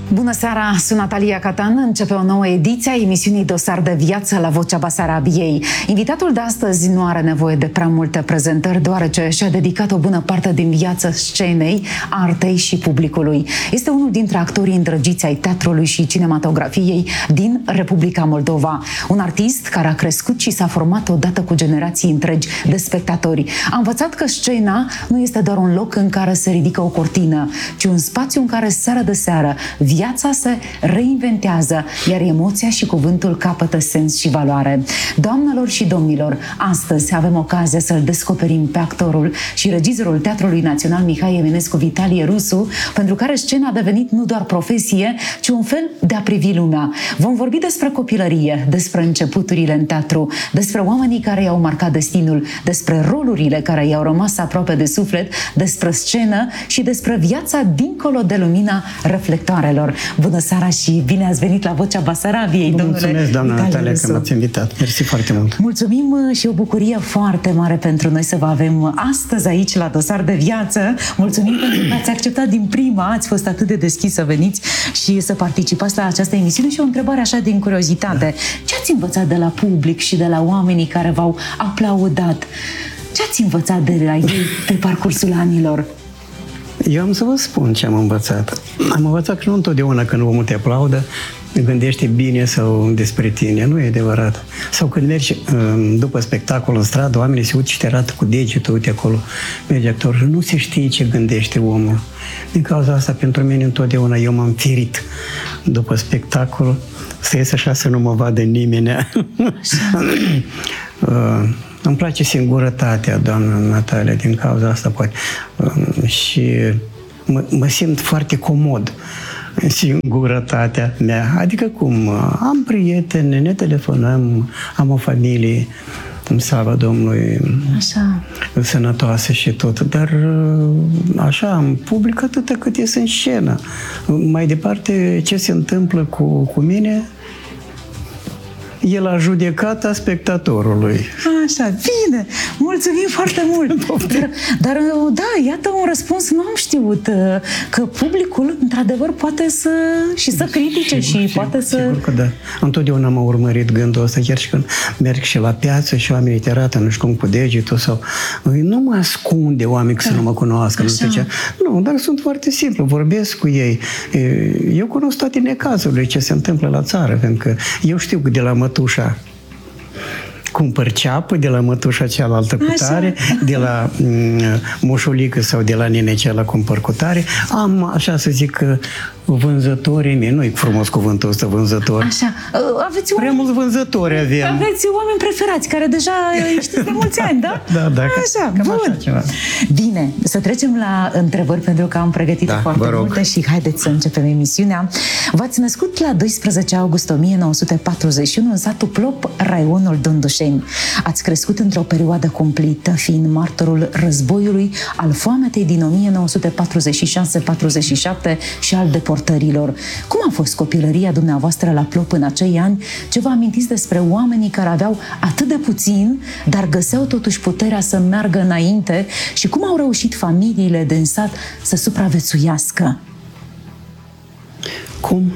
Bună seara, sunt Natalia Catan. Începe o nouă ediție a emisiunii Dosar de Viață la Vocea Basarabiei. Invitatul de astăzi nu are nevoie de prea multe prezentări, deoarece și-a dedicat o bună parte din viață scenei, artei și publicului. Este unul dintre actorii îndrăgiți ai teatrului și cinematografiei din Republica Moldova. Un artist care a crescut și s-a format odată cu generații întregi de spectatori. A învățat că scena nu este doar un loc în care se ridică o cortină, ci un spațiu în care seară de seară viața se reinventează, iar emoția și cuvântul capătă sens și valoare. Doamnelor și domnilor, astăzi avem ocazia să-l descoperim pe actorul și regizorul Teatrului Național Mihai Eminescu Vitalie Rusu, pentru care scena a devenit nu doar profesie, ci un fel de a privi lumea. Vom vorbi despre copilărie, despre începuturile în teatru, despre oamenii care i-au marcat destinul, despre rolurile care i-au rămas aproape de suflet, despre scenă și despre viața dincolo de lumina reflectoarelor. Bună seara și bine ați venit la Vocea Basarabiei, domnule. Mulțumesc, doamna Natalia, că m-ați invitat. Mersi foarte mult. Mulțumim și o bucurie foarte mare pentru noi să vă avem astăzi aici la Dosar de Viață. Mulțumim pentru că ați acceptat din prima, ați fost atât de deschis să veniți și să participați la această emisiune. Și o întrebare așa din curiozitate. Da. Ce ați învățat de la public și de la oamenii care v-au aplaudat? Ce ați învățat de la ei pe parcursul anilor? Eu am să vă spun ce am învățat. Am învățat că nu întotdeauna când omul te aplaudă, gândește bine sau despre tine. Nu e adevărat. Sau când mergi după spectacol în stradă, oamenii se uit și te arată cu degetul, uite acolo merge actorul. Nu se știe ce gândește omul. Din cauza asta, pentru mine, întotdeauna eu m-am ferit după spectacol să ies așa să nu mă vadă nimeni. Îmi place singurătatea, doamna Natalia, din cauza asta poate. Și mă simt foarte comod în singurătatea mea. Adică cum? Am prieteni, ne telefonăm, am o familie, în slavă Domnului, așa, sănătoasă și tot. Dar așa, în public atâta cât ies în scenă. Mai departe, ce se întâmplă cu mine, e la judecata spectatorului. Așa, bine! Mulțumim foarte mult! Dar, da, iată un răspuns, nu am știut că publicul, într-adevăr, poate să critique și poate să... Sigur că da. Întotdeauna m-a urmărit gândul ăsta, chiar și când merg și la piață și oamenii te arată, nu știu cum, cu degetul sau... Nu mă ascunde oameni să nu mă cunoască, nu știu ce. Nu, dar sunt foarte simplu, vorbesc cu ei. Eu cunosc toate necazurile ce se întâmplă la țară, pentru că eu știu că de la mătușa cumpăr ceapă, de la mătușa cealaltă cu tare, de la moșulică sau de la nene cealaltă cumpăr cu tare. Am, așa să zic, vânzătorii mei. Nu e frumos cuvântul ăsta, vânzător. Așa. Aveți prea mulți vânzători avem. Aveți oameni preferați, care deja știți de mulți ani, da? Da. Așa, cam bun. Așa ceva. Bine, să trecem la întrebări, pentru că am pregătit foarte multe și haideți să începem emisiunea. V-ați născut la 12 august 1941 în satul Plop, raionul Dundușeni. Ați crescut într-o perioadă cumplită, fiind martorul războiului, al foametei din 1946-47 și al deportărilor. Cum a fost copilăria dumneavoastră la Plop în acei ani? Ce vă amintiți despre oamenii care aveau atât de puțin, dar găseau totuși puterea să meargă înainte, și cum au reușit familiile din sat să supraviețuiască? Cum?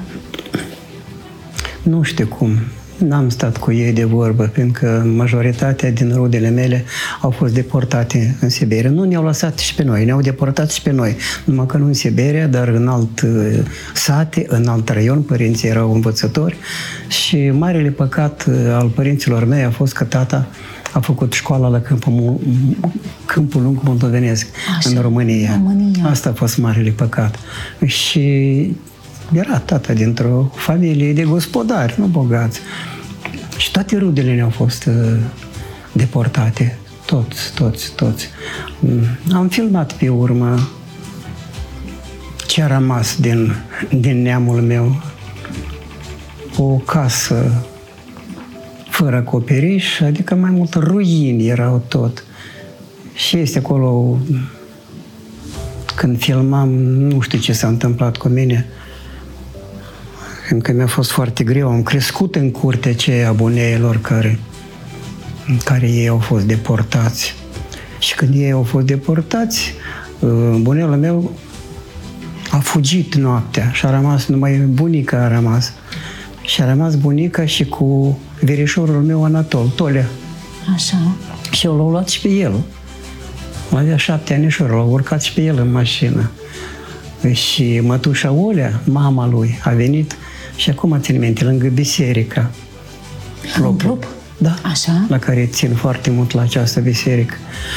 Nu știu cum. N-am stat cu ei de vorbă, pentru că majoritatea din rudele mele au fost deportate în Siberia. Nu ne-au lăsat și pe noi, ne-au deportat și pe noi. Numai că nu în Siberia, dar în alt sate, în alt raion, părinții erau învățători și marele păcat al părinților mei a fost că tata a făcut școala la Câmpul Lung Moldovenesc, în România. Asta a fost marele păcat. Și era tata dintr-o familie de gospodari, nu bogați. Și toate rudele ne-au fost deportate. Toți. Am filmat pe urmă ce a rămas din neamul meu. O casă fără acoperiș, adică mai mult ruini erau tot. Și este acolo, când filmam, nu știu ce s-a întâmplat cu mine, încă mi-a fost foarte greu. Am crescut în curtea aceea a buneilor în care ei au fost deportați. Și când ei au fost deportați, bunelul meu A fugit noaptea și a rămas numai bunica a rămas. Și a rămas bunica și cu verișorul meu Anatol, Tolea. Așa. Și eu l-au luat și pe el. Avea 7 anișori, l-au urcat și pe el în mașină. Și mătușa Olea, mama lui, a venit și acum țin minte, lângă biserică. În club? Da, Așa. la care țin foarte mult la această biserică.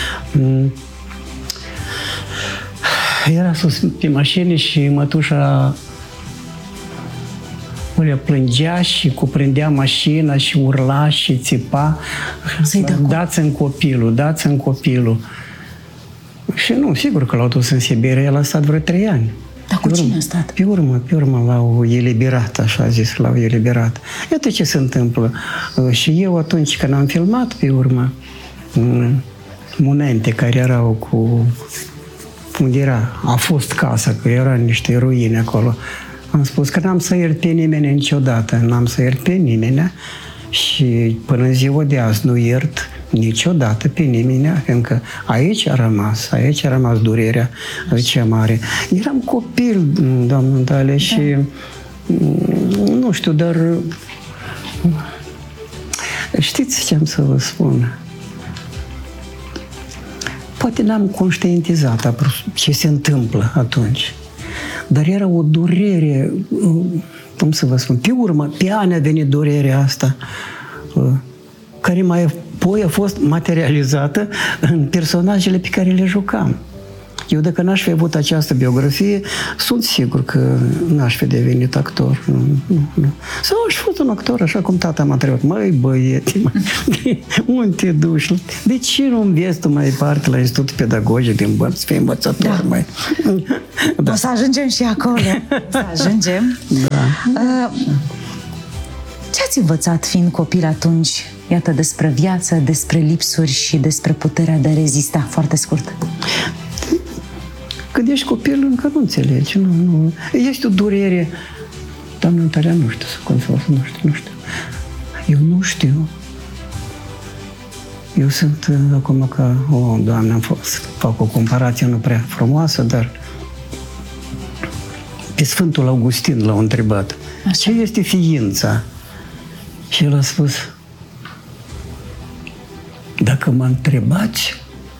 Era sus pe mașină și mătușa Olea plângea și cuprindea mașina și urla și țipa. Dați-mi copilul, dați-mi copilul. Și nu, sigur că l-au dus în Siberia, el a stat vreo 3 ani. Dar cu cine a stat? Pe urmă l-au eliberat, așa zis, l-au eliberat. Iată ce se întâmplă. Și eu atunci când am filmat, pe urmă, momente care erau cu... unde era, a fost casa, că erau niște ruine acolo. Am spus că n-am să iert pe nimeni niciodată, n-am să iert pe nimeni și până în ziua de azi nu iert niciodată pe nimeni, fiindcă aici a rămas durerea cea mare. Eram copil, doamnă Dalia, și nu știu, dar știți ce am să vă spun? Poate n-am conștientizat ce se întâmplă atunci, dar era o durere, cum să vă spun, pe urmă, pe ani a venit durerea asta, care mai apoi a fost materializată în personajele pe care le jucam. Eu, dacă n-aș fi avut această biografie, sunt sigur că n-aș fi devenit actor. Nu. Sau aș fi fost un actor, așa cum tata m-a întrebat. Măi, băiete, unde te duci? De ce nu înveți tu mai departe la Institutul Pedagogic din Bălți, să fii învățător, da. mai? Da. O să ajungem și acolo. O să ajungem. Da. Ce ați învățat fiind copil atunci? Iată, despre viață, despre lipsuri și despre puterea de a rezista. Foarte scurt. Când ești copil, încă nu înțelegi. Nu. Este o durere. Doamne, Natalia, nu știu să consol, nu știu. Eu nu știu. Eu sunt acum ca o doamnă, fac o comparație nu prea frumoasă, dar pe Sfântul Augustin l-au întrebat. Așa. Ce este ființa? Și el a spus, dacă mă întrebați,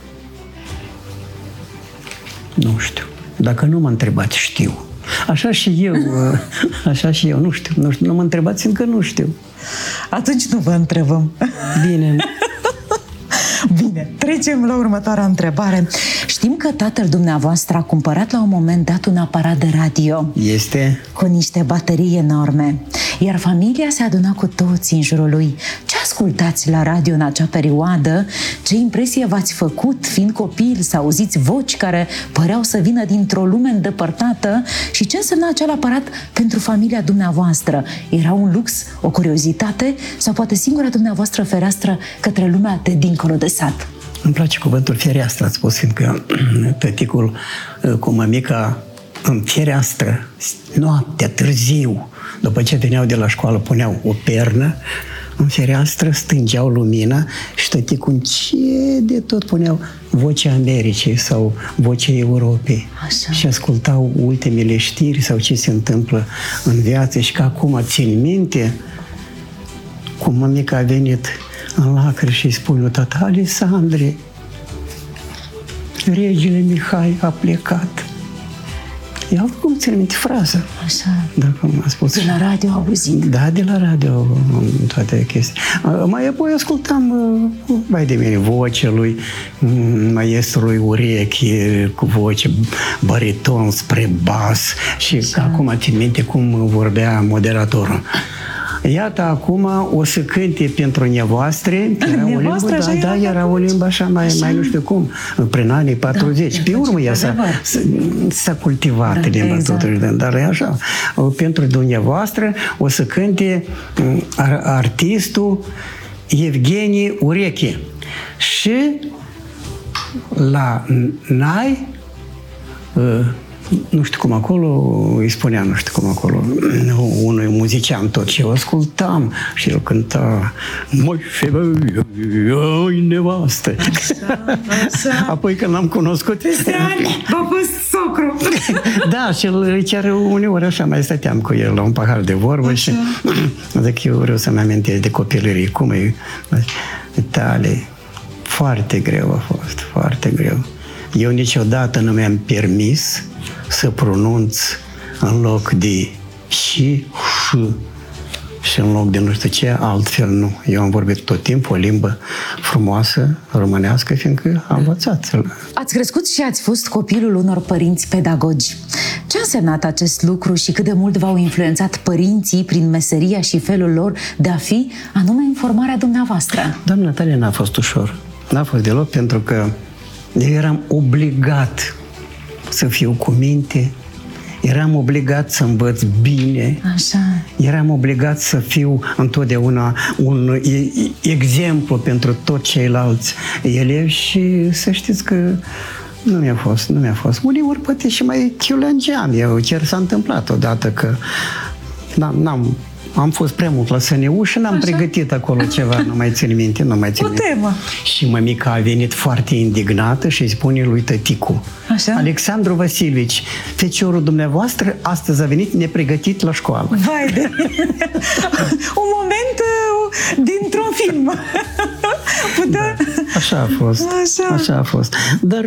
nu știu. Dacă nu mă întrebați, știu. Așa și eu, nu știu. Nu mă întrebați, încă nu știu. Atunci nu vă întrebăm. Bine. Bine, trecem la următoarea întrebare. Știm că tatăl dumneavoastră a cumpărat la un moment dat un aparat de radio. Este? Cu niște baterii enorme. Iar familia se aduna cu toții în jurul lui. Ce ascultați la radio în acea perioadă? Ce impresie v-ați făcut fiind copil să auziți voci care păreau să vină dintr-o lume îndepărtată? Și ce însemna acel aparat pentru familia dumneavoastră? Era un lux, o curiozitate sau poate singura dumneavoastră fereastră către lumea de dincolo de sat? Îmi place cuvântul fereastră, ați spus, fiindcă tăticul cu mămica în fereastră, noaptea, târziu, după ce veneau de la școală, puneau o pernă în fereastră, stângeau lumina și tăticul încet de tot puneau Vocea Americii sau Vocea Europei. Așa. Și ascultau ultimele știri sau ce se întâmplă în viață și că acum țin minte cum mămica a venit în lacrimi și îi spune lui tata, Alexandre, regele Mihai a plecat. Ia cum ține minte fraza. Așa. Da, cum a spus. De la radio auzit. Da, de la radio, toate chestii. Mai apoi ascultam, mai de mine, vocea lui maestrului Ureche, cu voce bariton spre bas și acum țin minte cum vorbea moderatorul. Iată, acum o să cânte pentru nevoastre. Era o limbă așa mai nu știu cum, prin anii 40. Pe urmă ea s-a cultivat limba totuși, dar e așa. Pentru dumneavoastră o să cânte artistul Evgenie Ureche. Și la Nai nu știu cum acolo, îi spunea nu știu cum acolo, unui muzician tot ce eu ascultam și el cânta Moșe, oi nevastă. Așa. Apoi când l-am cunoscut... V-a fost socru. Da, și îi cer uneori așa, mai stăteam cu el la un pahar de vorbă așa. Și zic, eu vreau să-mi amintesc de copilărie, cum e tale. Foarte greu a fost, foarte greu. Eu niciodată nu mi-am permis să pronunț în loc de și în loc de nu știu ce, altfel nu. Eu am vorbit tot timpul o limbă frumoasă, românească, fiindcă am învățat. Ați crescut și ați fost copilul unor părinți pedagogi. Ce a însemnat acest lucru și cât de mult v-au influențat părinții prin meseria și felul lor de a fi, anume în formarea dumneavoastră? Doamna Natalia, n-a fost ușor. N-a fost deloc, pentru că eu eram obligat să fiu cu minte, eram obligat să învăț bine, Așa. eram obligat să fiu întotdeauna un exemplu pentru toți ceilalți elevi și să știți că nu mi-a fost. Uneori poate și mai chiulengeam eu, chiar s-a întâmplat odată că am fost prea mult la SNU și n-am pregătit acolo ceva, nu mai țin minte. O temă. Și mămica a venit foarte indignată și îi spune lui tăticu: Așa? Alexandru Vasilici, feciorul dumneavoastră astăzi a venit nepregătit la școală. Vai de... Un moment dintr-un film. Putea... Da, așa a fost. Așa a fost. Dar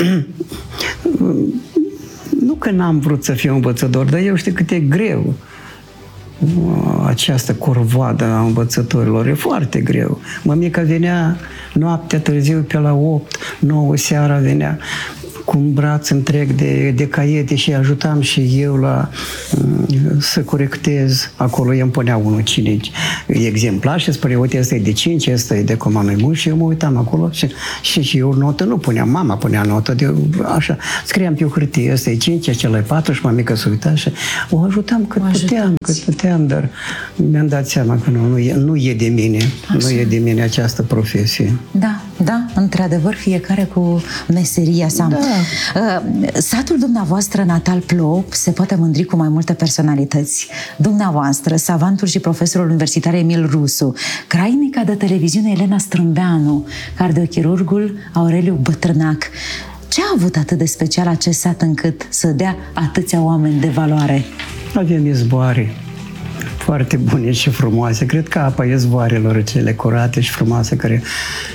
nu că n-am vrut să fiu învățător, dar eu știu cât e greu. Această corvoadă a învățătorilor e foarte greu. Mămica venea noaptea târziu pe la 8, 9 seara venea cu un braț întreg de caiete și ajutam și eu să corectez. Acolo îmi punea unul cine exemplar și spunea, uite, ăsta e de 5, ăsta e de comandă mult, și eu mă uitam acolo și eu notă nu puneam, mama punea notă, așa, scriam pe o hârtie, ăsta e 5, acela e 4 și mamica se uita și o ajutam cât puteam, dar mi-am dat seama că nu e de mine, nu e de mine această profesie. Da, într-adevăr, fiecare cu meseria sa. Da. Satul dumneavoastră natal Plop se poate mândri cu mai multe personalități. Dumneavoastră, savantul și profesorul universitar Emil Rusu, crainica de televiziune Elena Strâmbeanu, cardiochirurgul Aureliu Bătrânac. Ce a avut atât de special acest sat încât să dea atâția oameni de valoare? Avem izvoare foarte bune și frumoase. Cred că apa izvoarelor cele curate și frumoase care...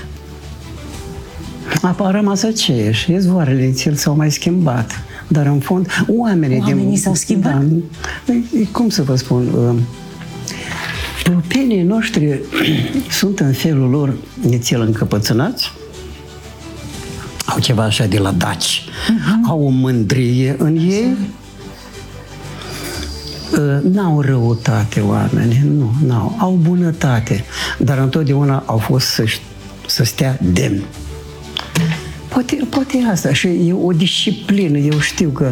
Apa a rămas aceeași, izvoarele s-au mai schimbat, dar în fond oamenii s-au schimbat? Da, cum să vă spun, plopenii noștri sunt în felul lor nițel încăpățânați, au ceva așa de la daci, au o mândrie în ei, n-au răutate oamenii, n-au, au bunătate, dar întotdeauna au fost să stea demn. Poate asta. Și e o disciplină. Eu știu că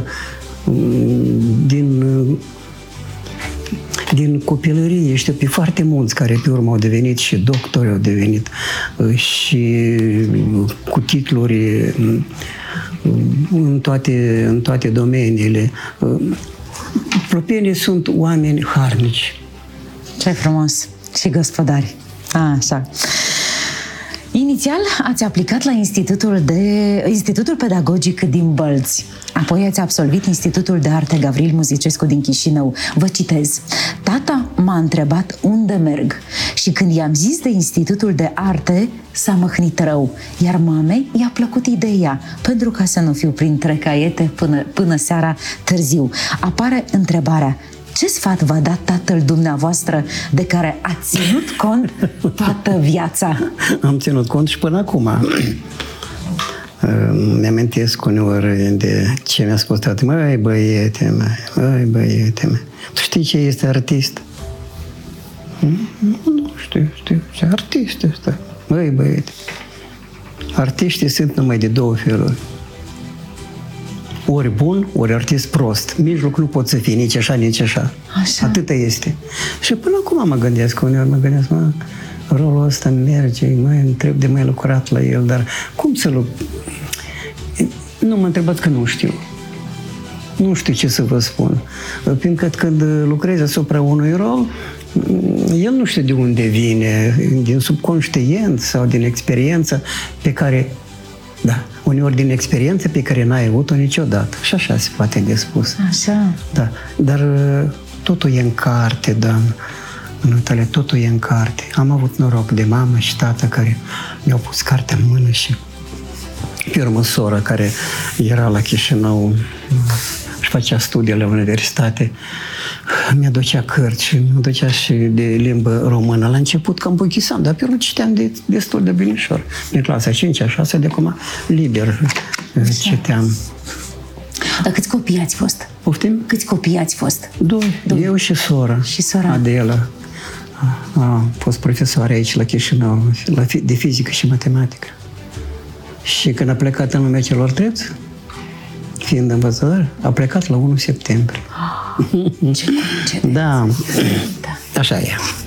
din copilărie știu pe foarte mulți care pe urmă au devenit și doctori, au devenit și cu titluri în toate domeniile. Plopenii sunt oameni harnici. Ce frumos! Și gospodari. Așa. Inițial ați aplicat la Institutul Pedagogic din Bălți. Apoi ați absolvit Institutul de Arte Gavril Muzicescu din Chișinău. Vă citez. Tata m-a întrebat unde merg și când i-am zis de Institutul de Arte, s-a măhnit rău, iar mamei i-a plăcut ideea, pentru ca să nu fiu printre caiete până seara târziu. Apare întrebarea: ce sfat v-a dat tatăl dumneavoastră de care ați ținut cont toată viața? Am ținut cont și până acum. Mi-amintesc uneori de ce mi-a spus tată: măi băiete, tu știi ce este artist? Nu știu ce artist este. Măi băiete, artiștii sunt numai de două feluri. Ori bun, ori artist prost. Mijloc nu pot să fie nici așa, nici așa. Atâta este. Și până acum mă gândesc, rolul ăsta merge, îmi trebuie de mai lucrat la el, dar cum să Nu mă întrebați că nu știu. Nu știu ce să vă spun. Fiindcă când lucrezi asupra unui rol, el nu știu de unde vine, din subconștient sau din experiență pe care, da, uneori din experiență pe care n-ai avut-o niciodată. Și așa se poate de spus. Așa. Da, dar totul e în carte, Dan. În Italia, totul e în carte. Am avut noroc de mamă și tată care mi-au pus cartea în mână și pe urmă sora care era la Chișinău și făcea studii la universitate, mi-aducea cărți și mi-aducea și de limbă română. La început cam buchisam, dar pe urmă citeam destul de binișor. Din clasa 5-a, 6-a, de acum liber citeam. Dar câți copii ați fost? Poftim? Câți copii ați fost? Doi. Eu și sora. Și sora. Adela. A fost profesoară aici la Chișinău, de fizică și matematică. Și când a plecat în lumea celor drepți, fiind învățător, a plecat la 1 septembrie. Ce Da, da. așa e.